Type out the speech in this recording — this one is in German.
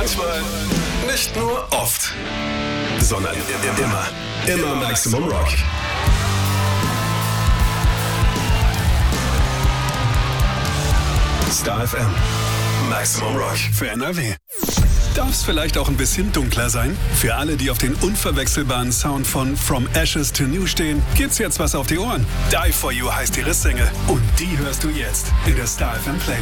Manchmal, nicht nur oft, sondern immer Maximum Rock. Star FM. Maximum Rock für NRW. Darf es vielleicht auch ein bisschen dunkler sein? Für alle, die auf den unverwechselbaren Sound von From Ashes to New stehen, gibt's jetzt was auf die Ohren. Die For You heißt ihre Single und die hörst du jetzt in der Star FM Playlist.